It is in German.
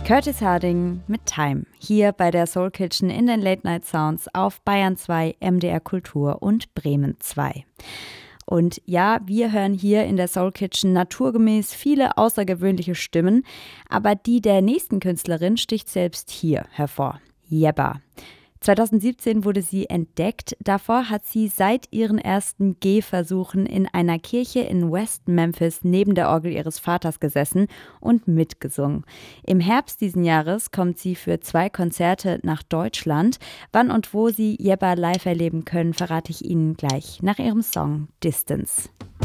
Curtis Harding mit Time, hier bei der Soul Kitchen in den Late Night Sounds auf Bayern 2, MDR Kultur und Bremen 2. Und ja, wir hören hier in der Soul Kitchen naturgemäß viele außergewöhnliche Stimmen, aber die der nächsten Künstlerin sticht selbst hier hervor. Yebba. 2017 wurde sie entdeckt. Davor hat sie seit ihren ersten Gehversuchen in einer Kirche in West Memphis neben der Orgel ihres Vaters gesessen und mitgesungen. Im Herbst diesen Jahres kommt sie für 2 Konzerte nach Deutschland. Wann und wo Sie Yebba live erleben können, verrate ich Ihnen gleich nach ihrem Song Distance.